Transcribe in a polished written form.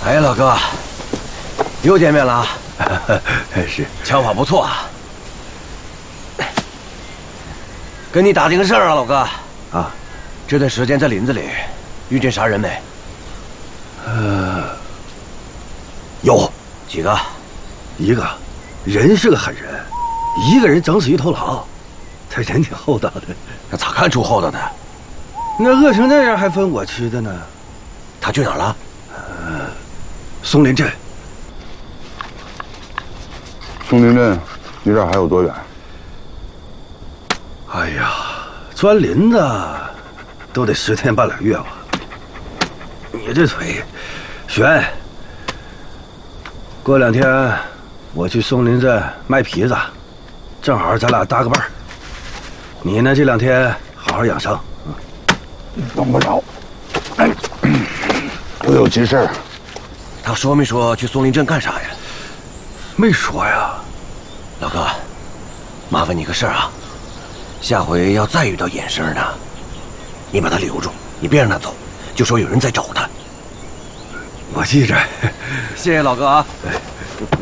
哎，老哥，又见面了啊！ 是， 枪法不错啊。跟你打听个事儿啊，老哥。 啊， 这段时间在林子里遇见啥人没？ 有几个？ 一个，人是个狠人，一个人整死一头狼，他人挺厚道的。 那咋看出厚道的？ 那饿成那样还分我吃的呢。 他去哪儿了？ 松林镇。 松林镇离这儿还有多远？ 哎呀，钻林子都得10天半2月吧。你这腿，悬。过2天我去松林镇卖皮子，正好咱俩搭个伴儿。你呢，这2天好好养伤。 用不着，我有急事儿。 他说没说去松林镇干啥呀？ 没说呀。 老哥，麻烦你个事儿啊，下回要再遇到眼生的，你把他留住，你别让他走，就说有人在找他。 我记着。 谢谢老哥啊。